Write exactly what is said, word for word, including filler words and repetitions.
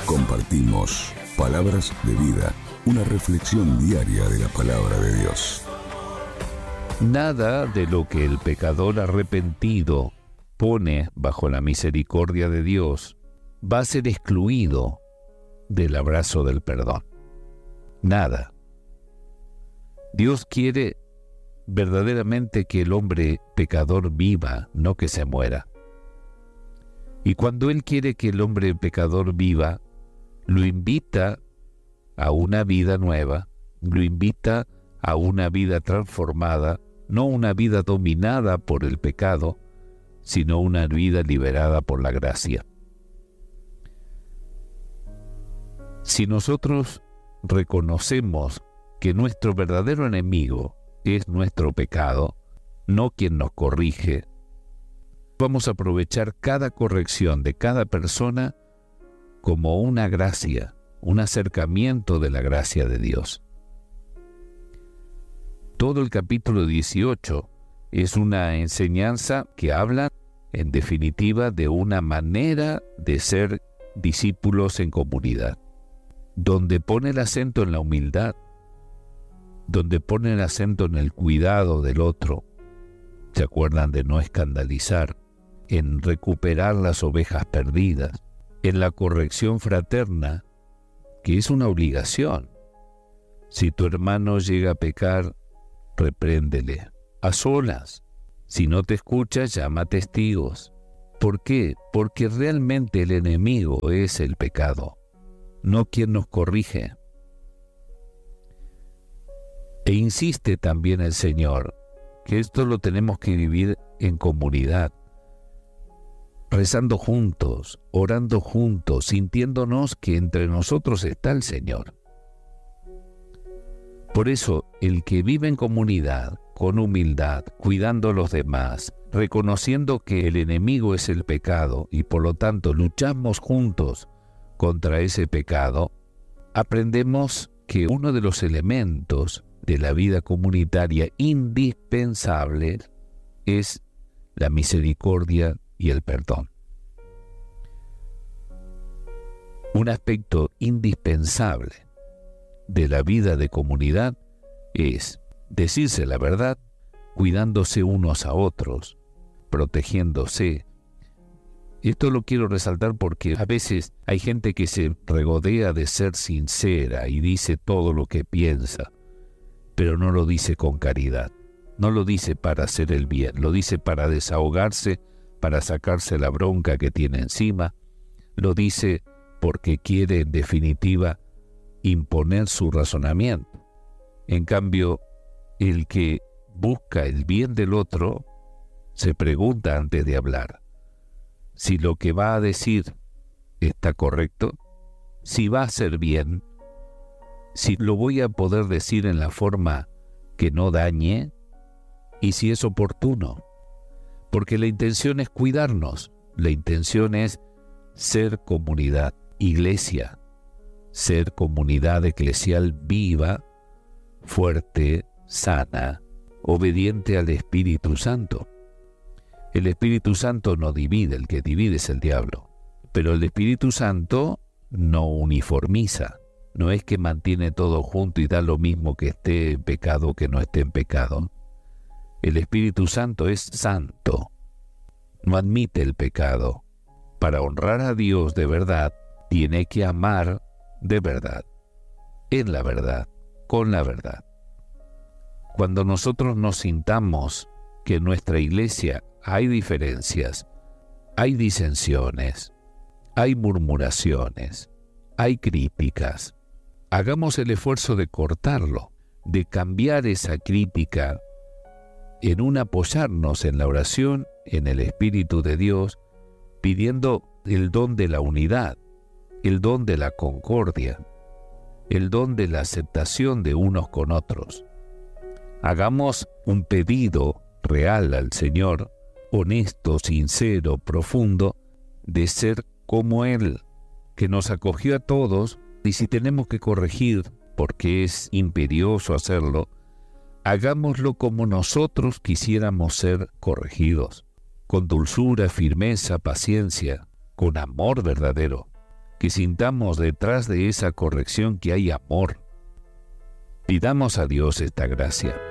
Compartimos palabras de vida, una reflexión diaria de la palabra de Dios. Nada de lo que el pecador arrepentido pone bajo la misericordia de Dios va a ser excluido del abrazo del perdón. Nada. Dios quiere verdaderamente que el hombre pecador viva, no que se muera. Y cuando Él quiere que el hombre pecador viva, lo invita a una vida nueva, lo invita a una vida transformada, no una vida dominada por el pecado, sino una vida liberada por la gracia. Si nosotros reconocemos que nuestro verdadero enemigo es nuestro pecado, no quien nos corrige, vamos a aprovechar cada corrección de cada persona como una gracia, un acercamiento de la gracia de Dios. Todo el capítulo dieciocho es una enseñanza que habla, en definitiva, de una manera de ser discípulos en comunidad, donde pone el acento en la humildad, donde pone el acento en el cuidado del otro. ¿Se acuerdan de no escandalizar? En recuperar las ovejas perdidas, en la corrección fraterna, que es una obligación. Si tu hermano llega a pecar, repréndele, a solas. Si no te escucha, llama testigos. ¿Por qué? Porque realmente el enemigo es el pecado, no quien nos corrige. E insiste también el Señor que esto lo tenemos que vivir en comunidad, rezando juntos, orando juntos, sintiéndonos que entre nosotros está el Señor. Por eso, el que vive en comunidad, con humildad, cuidando a los demás, reconociendo que el enemigo es el pecado y por lo tanto luchamos juntos contra ese pecado, aprendemos que uno de los elementos de la vida comunitaria indispensable es la misericordia y el perdón. Un aspecto indispensable de la vida de comunidad es decirse la verdad, cuidándose unos a otros, protegiéndose. Esto lo quiero resaltar porque a veces hay gente que se regodea de ser sincera y dice todo lo que piensa, pero no lo dice con caridad, no lo dice para hacer el bien, lo dice para desahogarse, para sacarse la bronca que tiene encima, lo dice porque quiere en definitiva imponer su razonamiento. En cambio, el que busca el bien del otro se pregunta antes de hablar si lo que va a decir está correcto, si va a ser bien, si lo voy a poder decir en la forma que no dañe y si es oportuno. Porque la intención es cuidarnos, la intención es ser comunidad, iglesia, ser comunidad eclesial viva, fuerte, sana, obediente al Espíritu Santo. El Espíritu Santo no divide, el que divide es el diablo. Pero el Espíritu Santo no uniformiza, no es que mantiene todo junto y da lo mismo que esté en pecado que no esté en pecado. El Espíritu Santo es santo, no admite el pecado. Para honrar a Dios de verdad, tiene que amar de verdad, en la verdad, con la verdad. Cuando nosotros nos sintamos que en nuestra iglesia hay diferencias, hay disensiones, hay murmuraciones, hay críticas, hagamos el esfuerzo de cortarlo, de cambiar esa crítica en un apoyarnos en la oración, en el Espíritu de Dios, pidiendo el don de la unidad, el don de la concordia, el don de la aceptación de unos con otros. Hagamos un pedido real al Señor, honesto, sincero, profundo, de ser como Él, que nos acogió a todos, y si tenemos que corregir, porque es imperioso hacerlo, hagámoslo como nosotros quisiéramos ser corregidos, con dulzura, firmeza, paciencia, con amor verdadero. que sintamos detrás de esa corrección que hay amor. Pidamos a Dios esta gracia.